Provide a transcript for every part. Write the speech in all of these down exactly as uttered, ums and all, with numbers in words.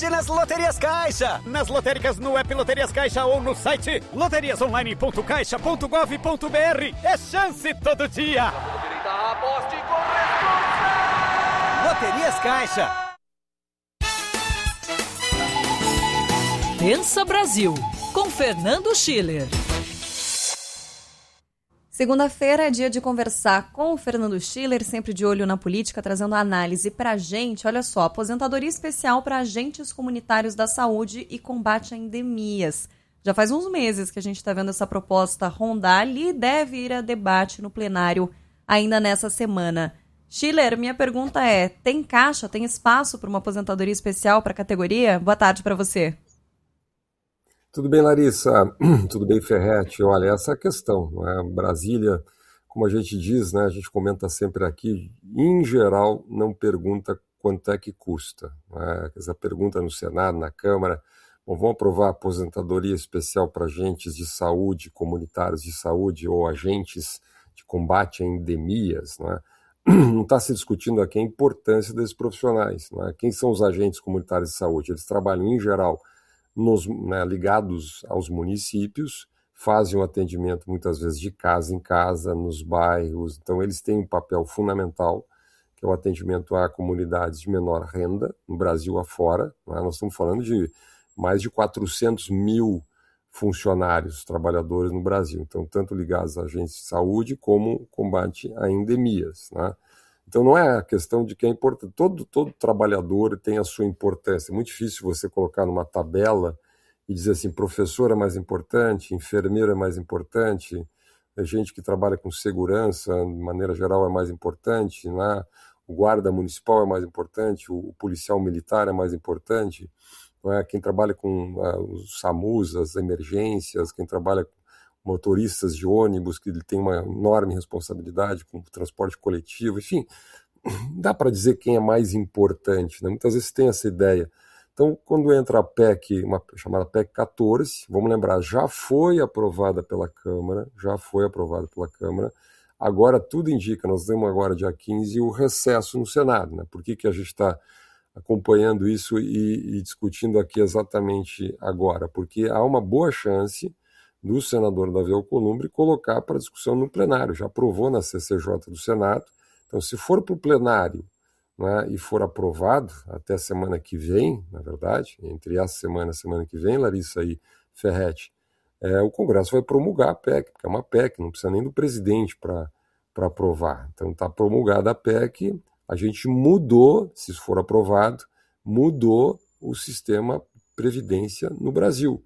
sorte nas Loterias Caixa. Nas lotéricas, no app Loterias Caixa ou no site loterias online ponto caixa ponto gov ponto br. É chance todo dia. Aposte com Loterias Caixa. Pensa Brasil, com Fernando Schiller. Segunda-feira é dia de conversar com o Fernando Schiller, sempre de olho na política, trazendo análise pra gente. Olha só, aposentadoria especial para agentes comunitários da saúde e combate a endemias. Já faz uns meses que a gente está vendo essa proposta rondar e deve ir a debate no plenário ainda nessa semana. Schiller, minha pergunta é, tem caixa, tem espaço para uma aposentadoria especial para a categoria? Boa tarde para você. Tudo bem, Larissa? Tudo bem, Ferretti? Olha, essa é a questão, não é? Brasília, como a gente diz, né, a gente comenta sempre aqui, em geral, não pergunta quanto é que custa. Não é? Essa pergunta no Senado, na Câmara, bom, vão aprovar aposentadoria especial para agentes de saúde, comunitários de saúde ou agentes de combate a endemias, não é? Não está se discutindo aqui a importância desses profissionais. Não é? Quem são os agentes comunitários de saúde? Eles trabalham, em geral, Nos, né, ligados aos municípios, fazem um atendimento muitas vezes de casa em casa, nos bairros, então eles têm um papel fundamental, que é o atendimento a comunidades de menor renda, no Brasil afora, né? Nós estamos falando de mais de quatrocentos mil funcionários, trabalhadores no Brasil, então tanto ligados a agentes de saúde como combate a endemias, né? Então não é a questão de que é importante, todo, todo trabalhador tem a sua importância, é muito difícil você colocar numa tabela e dizer assim, professor é mais importante, enfermeiro é mais importante, a gente que trabalha com segurança, de maneira geral, é mais importante, né? O guarda municipal é mais importante, o, o policial militar é mais importante, não é? Quem trabalha com uh, os SAMUs, as emergências, quem trabalha com motoristas de ônibus, que ele tem uma enorme responsabilidade com o transporte coletivo, enfim, dá para dizer quem é mais importante, né? Muitas vezes tem essa ideia. Então, quando entra a P E C, uma chamada P E C quatorze, vamos lembrar, já foi aprovada pela Câmara, já foi aprovada pela Câmara, agora tudo indica, nós temos agora dia quinze o recesso no Senado, né? Por que que a gente está acompanhando isso e, e discutindo aqui exatamente agora? Porque há uma boa chance do senador Davi Alcolumbre colocar para discussão no plenário, já aprovou na C C J do Senado, então se for para o plenário, né, e for aprovado até a semana que vem, na verdade, entre essa semana e a semana que vem, Larissa e Ferretti, é, o Congresso vai promulgar a P E C, porque é uma P E C, não precisa nem do presidente para para aprovar, então está promulgada a P E C, a gente mudou, se isso for aprovado, mudou o sistema Previdência no Brasil.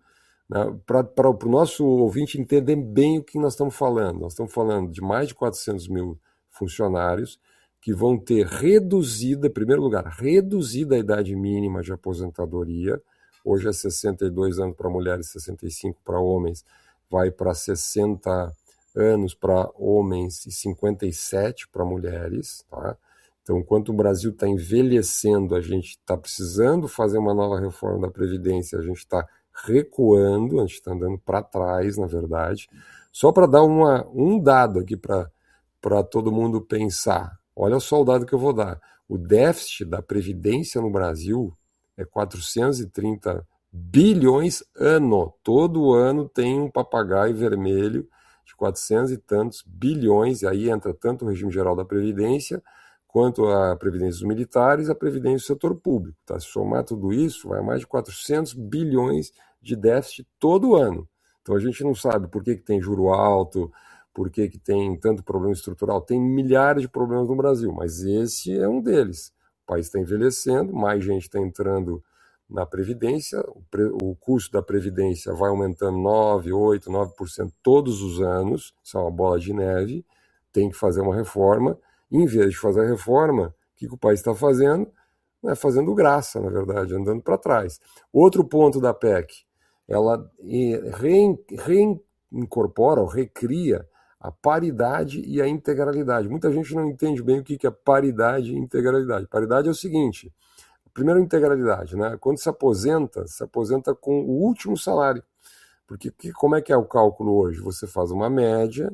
Para o nosso ouvinte entender bem o que nós estamos falando. Nós estamos falando de mais de quatrocentos mil funcionários que vão ter reduzida, em primeiro lugar, reduzida a idade mínima de aposentadoria. Hoje é sessenta e dois anos para mulheres, sessenta e cinco para homens, vai para sessenta anos para homens e cinquenta e sete para mulheres. Tá? Então, enquanto o Brasil está envelhecendo, a gente está precisando fazer uma nova reforma da Previdência, a gente está recuando, a gente está andando para trás, na verdade. Só para dar uma, um dado aqui para todo mundo pensar. Olha só o dado que eu vou dar. O déficit da Previdência no Brasil é quatrocentos e trinta bilhões ano. Todo ano tem um papagaio vermelho de quatrocentos e tantos bilhões, e aí entra tanto o regime geral da Previdência, quanto a Previdência dos militares e a Previdência do setor público. Tá? Se somar tudo isso, vai mais de quatrocentos bilhões de déficit todo ano. Então a gente não sabe por que, que tem juro alto, por que, que tem tanto problema estrutural. Tem milhares de problemas no Brasil, mas esse é um deles. O país está envelhecendo, mais gente está entrando na Previdência, o, pre, o custo da Previdência vai aumentando nove, oito, nove por cento todos os anos, isso é uma bola de neve, tem que fazer uma reforma. Em vez de fazer a reforma, o que, que o país está fazendo? É fazendo graça, na verdade, andando para trás. Outro ponto da P E C, ela reincorpora ou recria a paridade e a integralidade. Muita gente não entende bem o que, que é paridade e integralidade. Paridade é o seguinte, primeiro integralidade, né? Quando se aposenta, se aposenta com o último salário. Porque que, como é que é o cálculo hoje? Você faz uma média,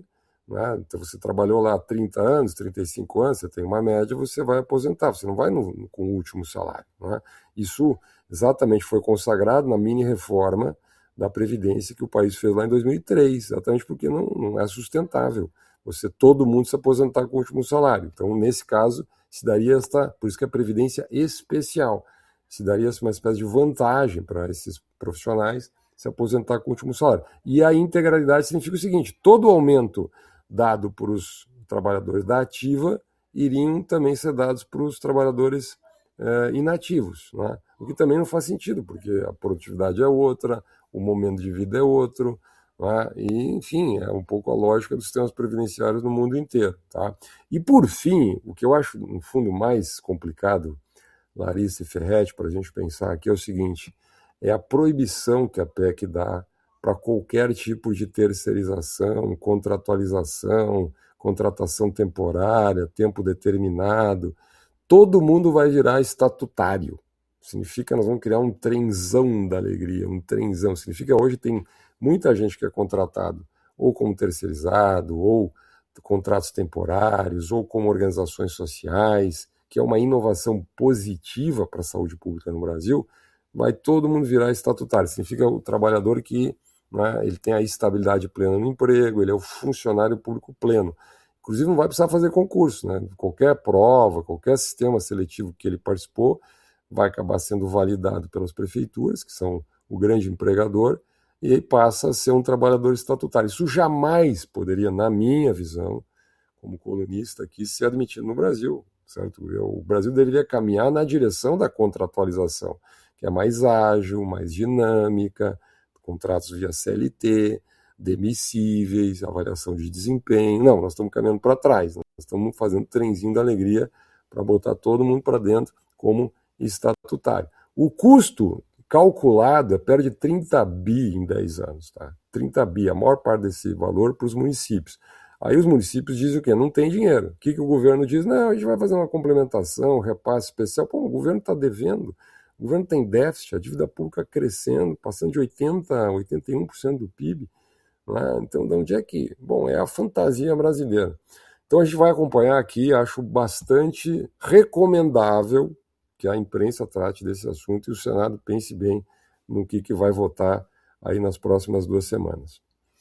né? Então você trabalhou lá trinta anos, trinta e cinco anos, você tem uma média, você vai aposentar, você não vai no, no, com o último salário. Né? Isso exatamente foi consagrado na mini-reforma da Previdência que o país fez lá em dois mil e três, exatamente porque não, não é sustentável você, todo mundo se aposentar com o último salário. Então, nesse caso, se daria esta, por isso que é Previdência Especial, se daria uma espécie de vantagem para esses profissionais se aposentar com o último salário. E a integralidade significa o seguinte, todo o aumento dado para os trabalhadores da ativa iriam também ser dados para os trabalhadores eh, inativos, né? O que também não faz sentido, porque a produtividade é outra, o momento de vida é outro, né? E, enfim, é um pouco a lógica dos sistemas previdenciários no mundo inteiro. Tá? E, por fim, o que eu acho, no fundo, mais complicado, Larissa e Ferretti, para a gente pensar aqui é o seguinte, é a proibição que a P E C dá para qualquer tipo de terceirização, contratualização, contratação temporária, tempo determinado. Todo mundo vai virar estatutário. Significa que nós vamos criar um trenzão da alegria, um trenzão. Significa que hoje tem muita gente que é contratado ou como terceirizado, ou contratos temporários, ou como organizações sociais, que é uma inovação positiva para a saúde pública no Brasil, vai todo mundo virar estatutário. Significa o trabalhador que, né, ele tem a estabilidade plena no emprego, ele é o funcionário público pleno. Inclusive não vai precisar fazer concurso, né? Qualquer prova, qualquer sistema seletivo que ele participou vai acabar sendo validado pelas prefeituras, que são o grande empregador, e aí passa a ser um trabalhador estatutário. Isso jamais poderia, na minha visão, como colunista aqui, ser admitido no Brasil. Certo? O Brasil deveria caminhar na direção da contratualização, que é mais ágil, mais dinâmica, contratos via C L T, demissíveis, avaliação de desempenho. Não, nós estamos caminhando para trás, nós estamos fazendo trenzinho da alegria para botar todo mundo para dentro como estatutário. O custo calculado é perto de trinta bi em dez anos. Tá? trinta bi, a maior parte desse valor para os municípios. Aí os municípios dizem o quê? Não tem dinheiro. O que, que o governo diz? Não, a gente vai fazer uma complementação, repasse especial. Pô, o governo está devendo, o governo tem déficit, a dívida pública crescendo, passando de oitenta por cento a oitenta e um por cento do P I B. Né? Então, de onde é que... Bom, é a fantasia brasileira. Então, a gente vai acompanhar aqui, acho bastante recomendável que a imprensa trate desse assunto e o Senado pense bem no que, que vai votar aí nas próximas duas semanas.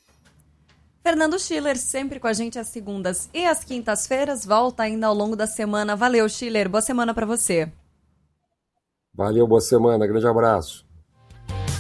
Fernando Schiller, sempre com a gente às segundas e às quintas-feiras, volta ainda ao longo da semana. Valeu, Schiller, boa semana para você. Valeu, boa semana, grande abraço.